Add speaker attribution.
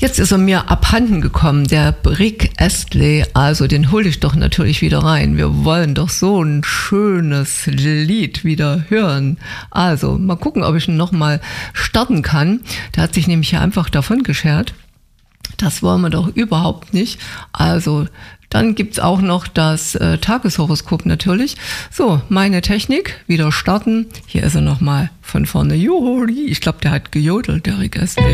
Speaker 1: Jetzt ist er mir abhanden gekommen, der Rick Astley, also den hole ich doch natürlich wieder rein. Wir wollen doch so ein schönes Lied wieder hören. Also mal gucken, ob ich ihn nochmal starten kann. Der hat sich nämlich hier einfach davon geschert. Das wollen wir doch überhaupt nicht. Also dann gibt's auch noch das Tageshoroskop natürlich. So, meine Technik, wieder starten. Hier ist er nochmal von vorne. Juhu, ich glaube, der hat gejodelt, der Rick Astley.